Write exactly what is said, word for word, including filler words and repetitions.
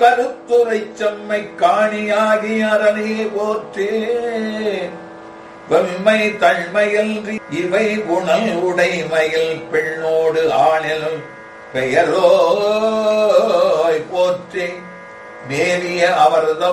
கருத்துரை செம்மை காணியாகி அரணே போற்றே. வெம்மை தன்மையன்றி இவை புனல் உடைமையில் பெண்ணோடு ஆணில் பெயரோய் போற்றே. மேவிய அவர்தம்